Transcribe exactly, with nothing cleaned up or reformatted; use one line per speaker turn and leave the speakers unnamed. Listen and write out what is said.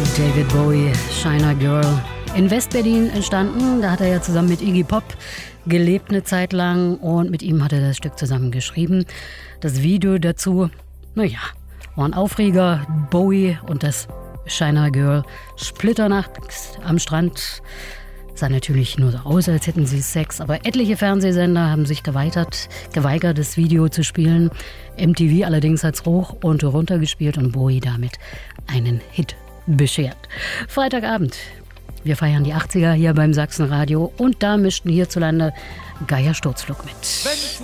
David Bowie, China Girl. In West-Berlin entstanden, da hat er ja zusammen mit Iggy Pop gelebt eine Zeit lang und mit ihm hat er das Stück zusammen geschrieben. Das Video dazu, naja, war ein Aufreger, Bowie und das China Girl, Splitternacht am Strand. Sah natürlich nur so aus, als hätten sie Sex, aber etliche Fernsehsender haben sich geweigert, geweigert, das Video zu spielen. M T V allerdings hat es hoch und runter gespielt und Bowie damit einen Hit beschert. Freitagabend, wir feiern die achtziger hier beim Sachsenradio und da mischten hierzulande Geier Sturzflug mit.